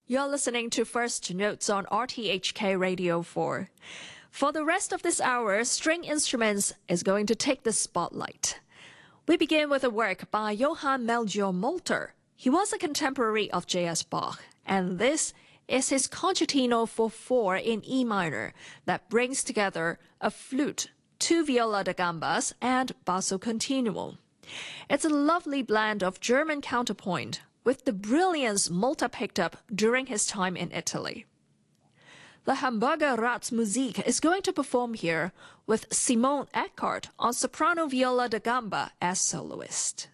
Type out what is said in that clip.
You're listening to First Notes on RTHK Radio 4. For the rest of this hour, string instruments is going to take the spotlight. We begin with a work by Johann Melchior Molter. He was a contemporary of J.S. Bach, and this is his Concertino for 4 in E minor that brings together a flute, 2 viola da gambas, and basso continuo. It's a lovely blend of German counterpoint with the brilliance Molter picked up during his time in Italy. The Hamburger Ratsmusik is going to perform here with Simone Eckhart on soprano viola da gamba as soloist.